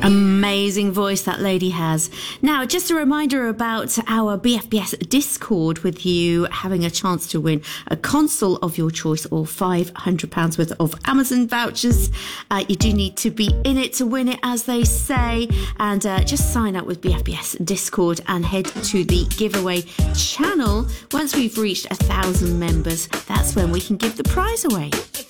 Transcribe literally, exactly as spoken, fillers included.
Amazing voice that lady has. Now, just a reminder about our B F B S Discord, with you having a chance to win a console of your choice or five hundred pounds worth of Amazon vouchers. Uh, you do need to be in it to win it, as they say. And uh, just sign up with B F B S Discord and head to the giveaway channel. Once we've reached a thousand members, that's when we can give the prize away.